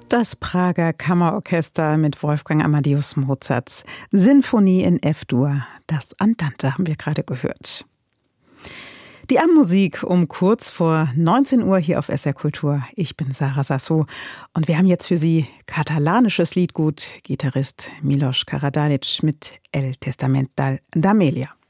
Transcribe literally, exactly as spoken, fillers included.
Das Prager Kammerorchester mit Wolfgang Amadeus Mozarts Sinfonie in F-Dur. Das Andante haben wir gerade gehört. Die Abendmusik um kurz vor neunzehn Uhr hier auf S R Kultur. Ich bin Sarah Sasso und wir haben jetzt für Sie katalanisches Liedgut, Gitarrist Milos Karadalic mit El Testament d'Amelia.